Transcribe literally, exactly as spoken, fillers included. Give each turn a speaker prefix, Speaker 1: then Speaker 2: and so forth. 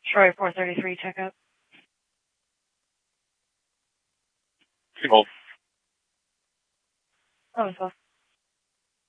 Speaker 1: Troy four thirty-three, checkup.
Speaker 2: Hold.
Speaker 1: Oh, it's off.